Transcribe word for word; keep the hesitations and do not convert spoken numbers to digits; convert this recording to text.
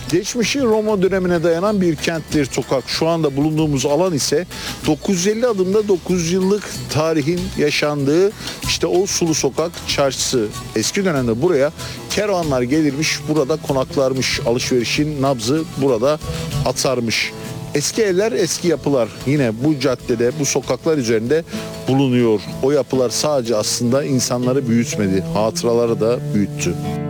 Geçmişi Roma dönemine dayanan bir kenttir sokak. Şu anda bulunduğumuz alan ise dokuz yüz elli adımda dokuz yüz yıllık tarihin yaşandığı işte o Sulu Sokak Çarşısı. Eski dönemde buraya kervanlar gelirmiş, burada konaklarmış, alışverişin nabzı burada atarmış. Eski evler, eski yapılar yine bu caddede, bu sokaklar üzerinde bulunuyor. O yapılar sadece aslında insanları büyütmedi, hatıraları da büyüttü.